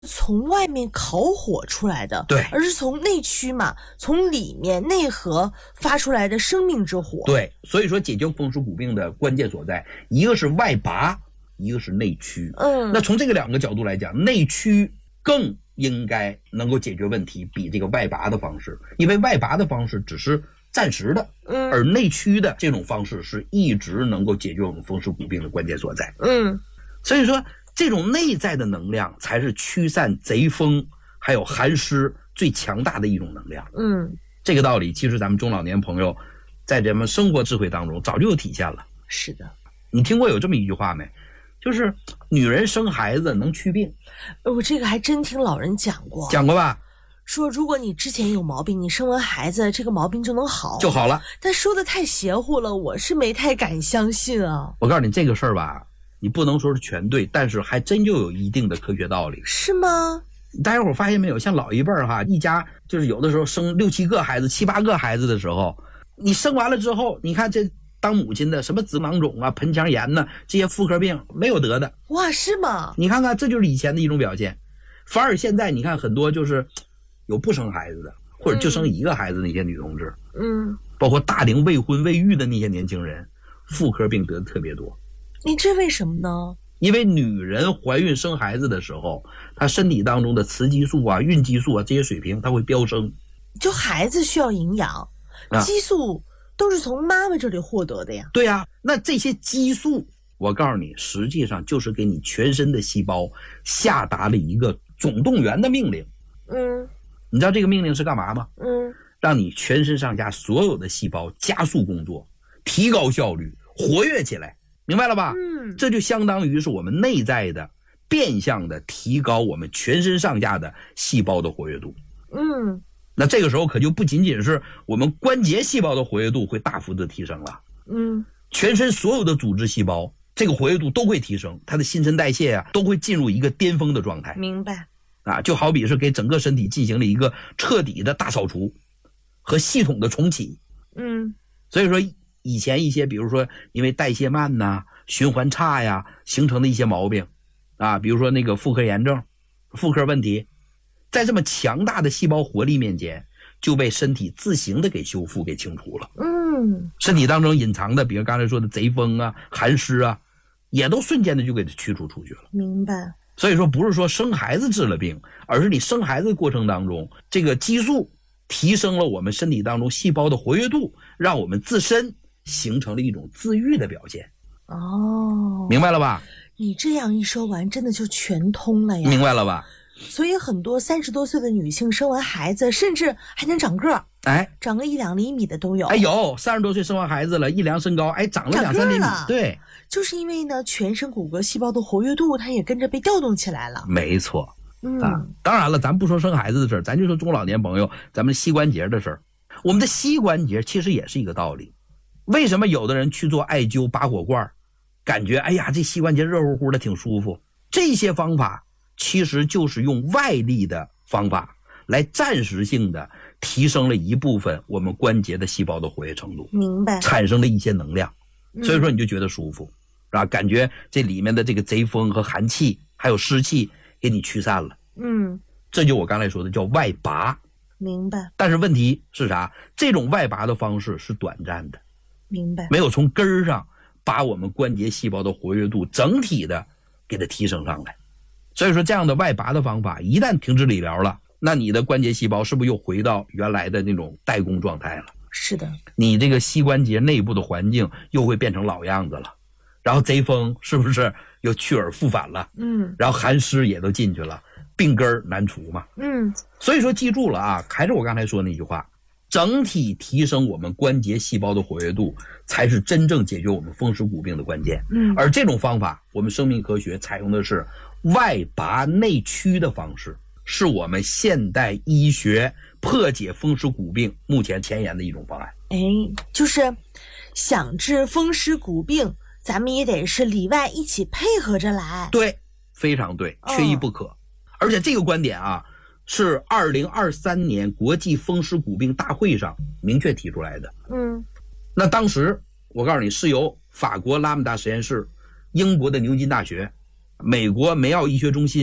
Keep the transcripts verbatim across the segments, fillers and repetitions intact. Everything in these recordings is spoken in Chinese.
从外面烤火出来的， 对， 而是从内驱嘛，从里面内核发出来的生命之火。 对，所以说解决风湿骨病的关键所在，一个是外拔，一个是内驱。 嗯， 那从这个两个角度来讲，内驱更应该能够解决问题，比这个外拔的方式，因为外拔的方式只是暂时的， 嗯， 而内驱的这种方式是一直能够解决我们风湿骨病的关键所在。 嗯， 所以说这种内在的能量才是驱散贼风还有寒湿最强大的一种能量。 嗯， 这个道理其实咱们中老年朋友在咱们生活智慧当中早就有体现了。 是的。 你听过有这么一句话没？就是女人生孩子能祛病。 我这个还真听老人讲过。 讲过吧？ 说如果你之前有毛病，你生完孩子这个毛病就能好就好了。 但说的太邪乎了，我是没太敢相信啊。 我告诉你这个事儿吧，你不能说是全对，但是还真就有一定的科学道理。 是吗？ 大家伙发现没有，像老一辈儿哈，一家就是有的时候生六七个孩子七八个孩子的时候，你生完了之后，你看这当母亲的什么子囊肿啊盆腔炎呢，这些妇科病没有得的。 哇，是吗？ 你看看这就是以前的一种表现。反而现在你看很多就是有不生孩子的，或者就生一个孩子的那些女同志， 嗯， 包括大龄未婚未育的那些年轻人，妇科病得的特别多。 你这为什么呢？因为女人怀孕生孩子的时候，她身体当中的雌激素啊孕激素啊这些水平它会飙升。 就孩子需要营养，啊，激素都是从妈妈这里获得的呀。 对呀，那这些激素我告诉你实际上就是给你全身的细胞下达了一个总动员的命令。 嗯， 你知道这个命令是干嘛吗？ 嗯， 让你全身上下所有的细胞加速工作，提高效率，活跃起来，明白了吧？ 嗯， 这就相当于是我们内在的变相的提高我们全身上下的细胞的活跃度。 嗯， 那这个时候可就不仅仅是我们关节细胞的活跃度会大幅的提升了， 嗯， 全身所有的组织细胞这个活跃度都会提升，它的新陈代谢啊都会进入一个巅峰的状态。 明白。 啊，就好比是给整个身体进行了一个彻底的大扫除和系统的重启。 嗯， 所以说以前一些比如说因为代谢慢呐、循环差呀形成的一些毛病啊，比如说那个妇科炎症、妇科问题，在这么强大的细胞活力面前就被身体自行的给修复给清除了。 嗯， 身体当中隐藏的比如刚才说的贼风啊寒湿啊也都瞬间的就给它驱除出去了。 明白。 所以说不是说生孩子治了病，而是你生孩子的过程当中，这个激素提升了我们身体当中细胞的活跃度，让我们自身形成了一种自愈的表现。 哦， 明白了吧？ 你这样一说完，真的就全通了呀。 明白了吧？ 所以很多三十多岁的女性生完孩子，甚至还能长个儿， 哎， 长个一两厘米的都有。 哎，有三十多岁生完孩子了，一量身高，哎，长了两三厘米。对， 就是因为呢，全身骨骼细胞的活跃度，它也跟着被调动起来了。 没错。 嗯， 啊，当然了，咱不说生孩子的事儿，咱就说中老年朋友咱们膝关节的事儿。我们的膝关节其实也是一个道理。为什么有的人去做艾灸拔火罐，感觉哎呀这膝关节热乎乎的挺舒服？这些方法其实就是用外力的方法来暂时性的提升了一部分我们关节的细胞的活跃程度， 明白？ 产生了一些能量，所以说嗯你就觉得舒服，是吧？感觉这里面的这个贼风和寒气还有湿气给你驱散了。 嗯， 这就我刚才说的叫外拔。 明白。 但是问题是啥？这种外拔的方式是短暂的， 明白。 没有从根儿上把我们关节细胞的活跃度整体的给它提升上来。所以说这样的外拔的方法一旦停止理疗了，那你的关节细胞是不是又回到原来的那种代工状态了？ 是的。 你这个膝关节内部的环境又会变成老样子了，然后贼风是不是又去而复返了？ 嗯， 然后寒湿也都进去了，病根儿难除嘛。 嗯， 所以说记住了啊，还是我刚才说那句话，整体提升我们关节细胞的活跃度才是真正解决我们风湿骨病的关键。 嗯， 而这种方法我们生命科学采用的是外拔内驱的方式，是我们现代医学破解风湿骨病目前前沿的一种方案。 哎，就是想治风湿骨病，咱们也得是里外一起配合着来。 对，非常对，缺一不可。哦，而且这个观点啊是二零二三年国际风湿骨病大会上明确提出来的。 嗯， 那当时我告诉你是由法国拉姆达实验室、英国的牛津大学、美国梅奥医学中心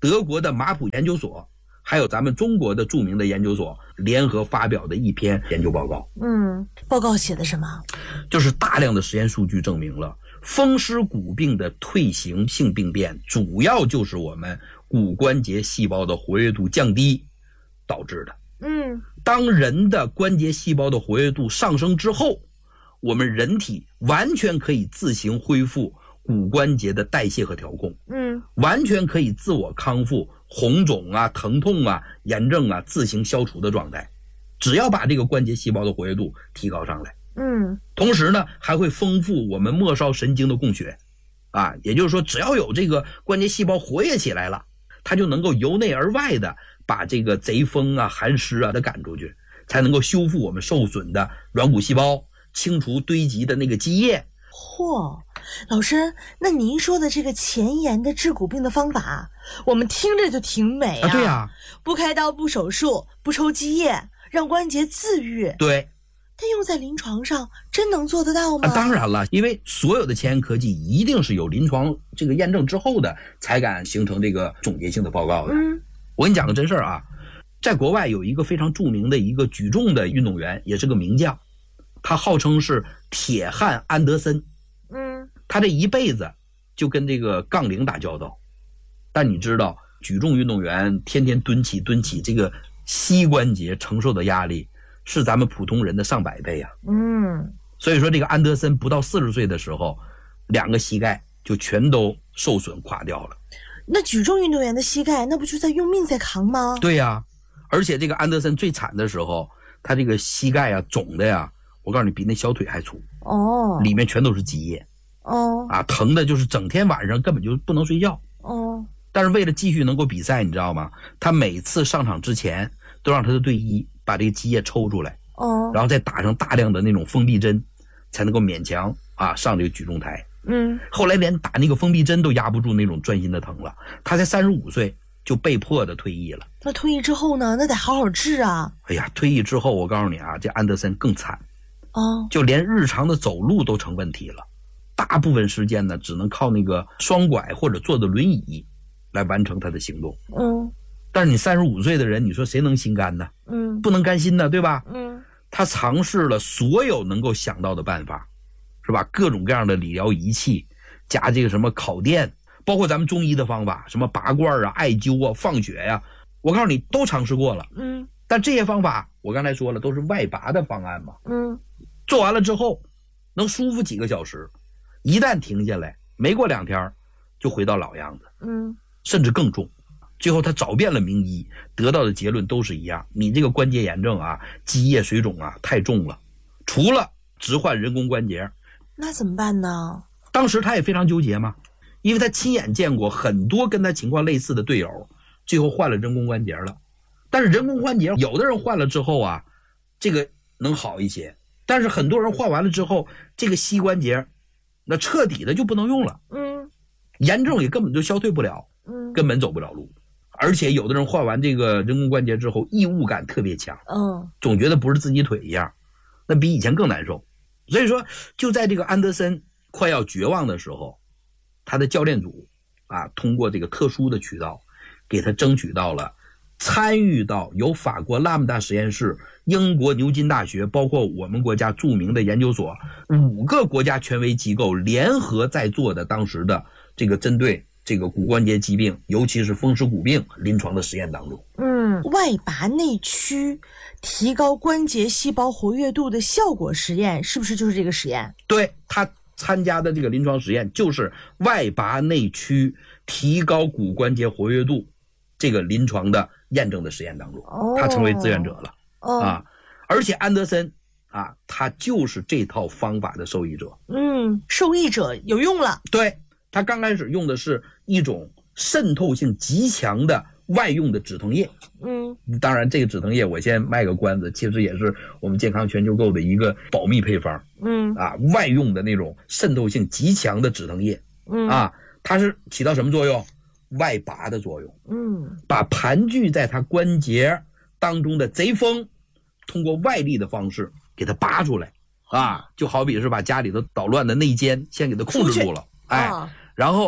德国的马普研究所，还有咱们中国的著名的研究所联合发表的一篇研究报告。 嗯，报告写的什么？ 就是大量的实验数据证明了风湿骨病的退行性病变，主要就是我们骨关节细胞的活跃度降低导致的。 嗯， 当人的关节细胞的活跃度上升之后，我们人体完全可以自行恢复骨关节的代谢和调控， 嗯， 完全可以自我康复红肿啊、疼痛啊、炎症啊自行消除的状态，只要把这个关节细胞的活跃度提高上来。 嗯， 同时呢，还会丰富我们末梢神经的供血，啊，也就是说，只要有这个关节细胞活跃起来了，它就能够由内而外的把这个贼风啊、寒湿啊的赶出去，才能够修复我们受损的软骨细胞，清除堆积的那个积液。 嚯，老师，那您说的这个前沿的治骨病的方法，我们听着就挺美啊。 啊对啊， 不开刀、不手术、不抽积液，让关节自愈。 对。 但用在临床上真能做得到吗？ 啊，当然了，因为所有的前沿科技一定是有临床这个验证之后的，才敢形成这个总结性的报告的。 嗯， 我跟你讲个真事儿啊，在国外有一个非常著名的一个举重的运动员，也是个名将，他号称是铁汉安德森。 嗯， 他这一辈子就跟这个杠铃打交道，但你知道，举重运动员天天蹲起蹲起，这个膝关节承受的压力是咱们普通人的上百倍啊。 嗯， 所以说这个安德森不到四十岁的时候，两个膝盖就全都受损垮掉了。 那举重运动员的膝盖，那不就在用命在扛吗？ 对呀、啊，而且这个安德森最惨的时候，他这个膝盖啊肿的呀，我告诉你比那小腿还粗。 哦， 里面全都是积液。 哦， 啊，疼的就是整天晚上根本就不能睡觉。 哦， 但是为了继续能够比赛，你知道吗？他每次上场之前都让他的队医把这个积液抽出来， 哦， 然后再打上大量的那种封闭针，才能够勉强啊上这个举重台。 嗯， 后来连打那个封闭针都压不住那种钻心的疼了，他才三十五岁就被迫的退役了。 那退役之后呢？那得好好治啊。 哎呀，退役之后我告诉你啊，这安德森更惨， 哦， 就连日常的走路都成问题了，大部分时间呢只能靠那个双拐或者坐的轮椅来完成他的行动。 嗯， 但是你三十五岁的人，你说谁能心甘呢？ 嗯， 不能甘心呢，对吧？ 嗯， 他尝试了所有能够想到的办法，是吧？各种各样的理疗仪器，加这个什么烤电，包括咱们中医的方法，什么拔罐啊、艾灸啊、放血呀、啊，我告诉你都尝试过了。 嗯， 但这些方法我刚才说了都是外拔的方案嘛。 嗯， 做完了之后能舒服几个小时，一旦停下来，没过两天就回到老样子。 嗯， 甚至更重。最后他找遍了名医，得到的结论都是一样，你这个关节炎症啊、积液水肿啊太重了，除了置换人工关节。 那怎么办呢？ 当时他也非常纠结嘛，因为他亲眼见过很多跟他情况类似的队友最后换了人工关节了。但是人工关节有的人换了之后啊，这个能好一些，但是很多人换完了之后，这个膝关节那彻底的就不能用了。 嗯， 炎症也根本就消退不了， 嗯， 根本走不了路。而且有的人换完这个人工关节之后，异物感特别强， 嗯， 总觉得不是自己腿一样，那比以前更难受。所以说，就在这个安德森快要绝望的时候，他的教练组啊，通过这个特殊的渠道，给他争取到了参与到由法国拉姆达实验室、英国牛津大学，包括我们国家著名的研究所，五个国家权威机构联合在做的当时的这个针对这个骨关节疾病，尤其是风湿骨病临床的实验当中。 嗯，外拔内驱提高关节细胞活跃度的效果实验，是不是就是这个实验？ 对，他参加的这个临床实验就是外拔内驱提高骨关节活跃度这个临床的验证的实验当中，他成为志愿者了。 哦， 啊，而且安德森啊，他就是这套方法的受益者。 嗯，受益者有用了。 对，他刚开始用的是一种渗透性极强的外用的止疼液。 嗯， 当然这个止疼液我先卖个关子，其实也是我们健康全球购的一个保密配方。 嗯， 啊，外用的那种渗透性极强的止疼液。 嗯， 啊，它是起到什么作用？外拔的作用。 嗯， 把盘踞在它关节当中的贼风通过外力的方式给它拔出来。啊，就好比是把家里头捣乱的内奸先给它控制住了。哎，然后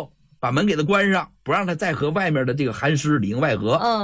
把门给他关上，不让他再和外面的这个寒湿里应外合。 嗯。